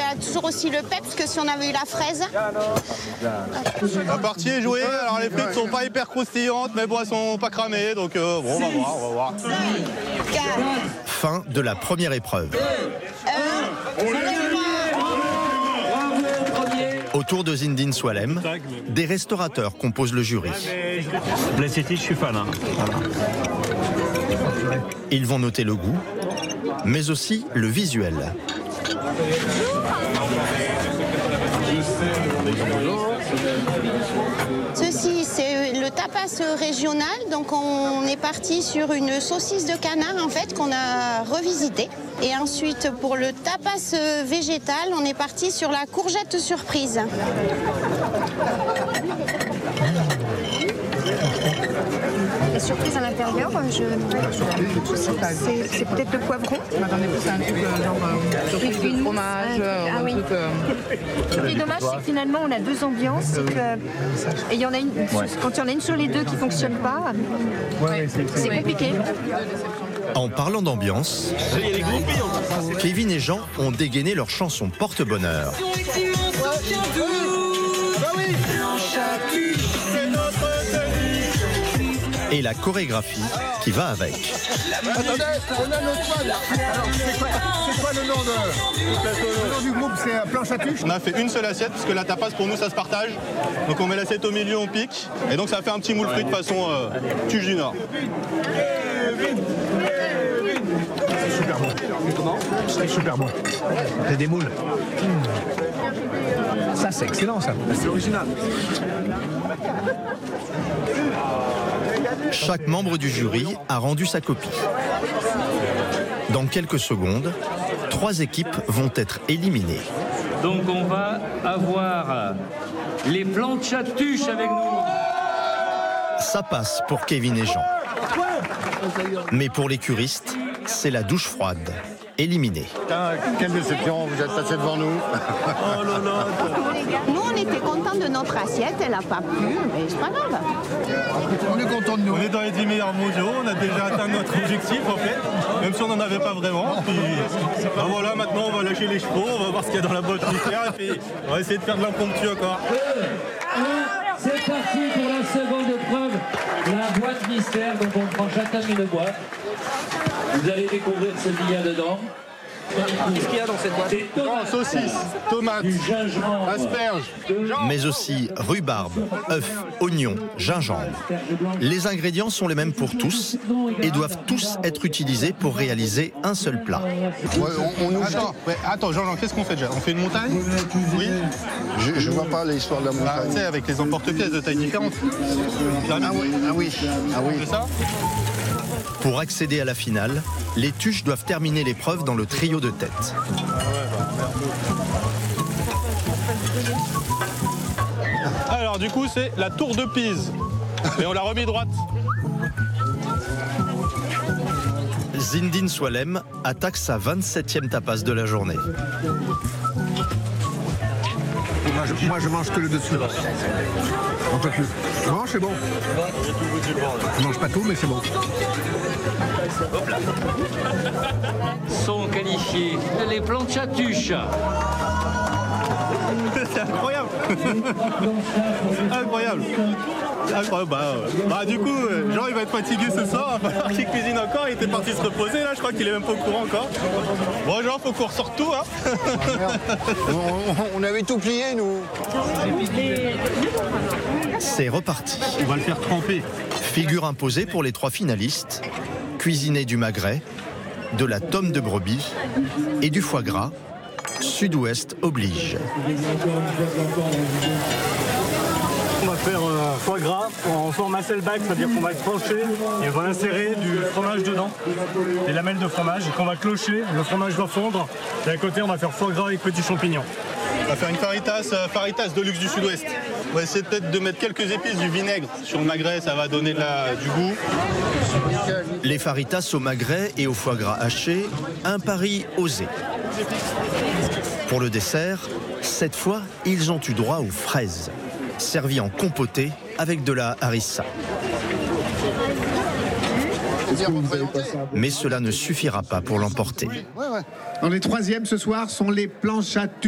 a toujours aussi le peps que si on avait eu la fraise. La partie est jouée, alors les frites sont pas hyper croustillantes, mais bon, elles sont pas cramées, donc bon, on va voir. Fin de la première épreuve. Autour de Zindine Swalem, des restaurateurs composent le jury. Blessity, je suis fan. Hein. Voilà. Ils vont noter le goût, mais aussi le visuel. Ceci, c'est le tapas régional. Donc, on est parti sur une saucisse de canard, en fait, qu'on a revisité. Et ensuite, pour le tapas végétal, on est parti sur la courgette surprise. La surprise à l'intérieur, c'est peut-être le poivron. Je m'attendais plus à un truc genre surprise de fromage. Ah oui. Ce qui est dommage, c'est que finalement, on a deux ambiances. Et il y en a une, quand il y en a une sur les deux qui ne fonctionne pas, c'est compliqué. En parlant d'ambiance, Kevin et Jean ont dégainé leur chanson Porte-Bonheur. Et la chorégraphie qui va avec. Attendez, on a notre fan. Alors, c'est quoi le nom du groupe? C'est Planche à Tuche. On a fait une seule assiette, parce que la tapas, pour nous, ça se partage. Donc on met l'assiette au milieu, on pique. Et donc ça fait un petit moule frit de façon Tuche du Nord. C'est super bon. C'est super bon. C'est des moules. Ça, c'est excellent, ça. C'est original. Chaque membre du jury a rendu sa copie. Dans quelques secondes, 3 équipes vont être éliminées. Donc on va avoir les planchatuches avec nous. Ça passe pour Kevin et Jean. Mais pour les curistes, c'est la douche froide. Éliminé. Quelle déception, vous êtes passé devant nous. Oh là là. Nous, on était contents de notre assiette. Elle n'a pas plu, mais c'est pas grave. On est content de nous. On est dans les 10 meilleurs mondiaux, on a déjà atteint notre objectif en fait, même si on n'en avait pas vraiment. Puis ben voilà, maintenant on va lâcher les chevaux, on va voir ce qu'il y a dans la boîte mystère et puis on va essayer de faire de l'impromptu encore. C'est parti pour la seconde épreuve, la boîte mystère. Donc on prend chacun une boîte. Vous allez découvrir ce qu'il y a dedans. Qu'est-ce qu'il y a dans cette boîte? Saucisse, tomates, asperges. Mais aussi rhubarbe, œufs, oignons, gingembre. Les ingrédients sont les mêmes pour tous et doivent tous être utilisés pour réaliser un seul plat. Attends, Jean, qu'est-ce qu'on fait déjà? On fait une montagne? Oui. Je vois pas l'histoire de la montagne. Tu sais, avec les emporte-pièces de taille différente. Ah oui. C'est ça? Pour accéder à la finale, les tuches doivent terminer l'épreuve dans le trio de tête. Alors du coup, c'est la tour de Pise. Et on l'a remis droite. Zindine Swalem attaque sa 27e tapas de la journée. Moi, je mange que le dessus. On peut plus. Non, c'est bon. Je mange pas tout, mais c'est bon. Sont qualifiés les planchatuches. C'est incroyable. Incroyable. Du coup, Jean il va être fatigué ce soir, il va falloir qu'il cuisine encore, il était parti se reposer, là je crois qu'il est même pas au courant encore. Bon Jean, faut qu'on ressorte tout hein. On avait tout plié nous. C'est reparti. On va le faire tremper. Figure imposée pour les 3 finalistes. Cuisiner du magret, de la tome de brebis et du foie gras. Sud-Ouest oblige. On va faire foie gras en forme hasselback, c'est-à-dire qu'on va le trancher et on va insérer du fromage dedans, des lamelles de fromage qu'on va clocher, le fromage va fondre et à côté on va faire foie gras avec petits champignons. On va faire une faritas de luxe du Sud-Ouest. On va essayer peut-être de mettre quelques épices, du vinaigre sur le magret, ça va donner du goût. Les faritas au magret et au foie gras haché, un pari osé. Pour le dessert, cette fois, ils ont eu droit aux fraises, servies en compoté avec de la harissa. Mais cela ne suffira pas pour l'emporter. Les 3e ce soir sont les planches à